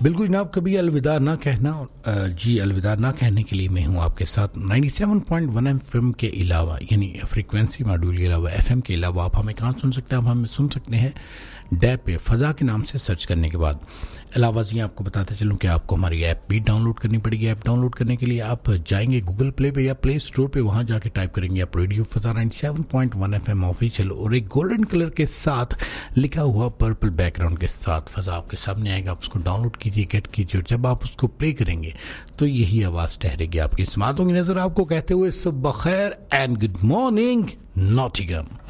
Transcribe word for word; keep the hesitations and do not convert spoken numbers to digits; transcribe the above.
बिल्कुल जनाब, कभी अलविदा ना कहना। जी अलविदा ना कहने के लिए मैं हूं आपके साथ सत्तानवे पॉइंट एक एफएम के अलावा, यानी फ्रीक्वेंसी मॉड्यूल के अलावा, एफएम के अलावा आप हमें कहाँ सुन सकते हैं? आप हमें सुन सकते हैं डैब पे, फ़ज़ा के नाम से सर्च करने के बाद। अलावा जी आपको बताते चलूँ कि आपको हमारी ऐप भी डाउनलोड करनी पड़ेगी। ऐप डाउनलोड करने के लिए आप जाएंगे गूगल प्ले पे या प्ले स्टोर पे, वहाँ जाके टाइप करेंगे आप रेडियो फ़ज़ा सत्तानवे पॉइंट एक एफएम ऑफिशियल, और एक गोल्डन कलर के साथ लिखा हुआ पर्पल बैकग्राउंड के साथ फ़ज़ा आपके सामने आएगा। आप उसको डाउनलोड कीजिए, गेट कीजिए, और जब आप उसको प्ले करेंगे तो यही आवाज़ ठहरेगी आपकी समातों की नज़र आपको कहते हुए सुबह खैर एंड गुड मॉर्निंग नॉटिंघम।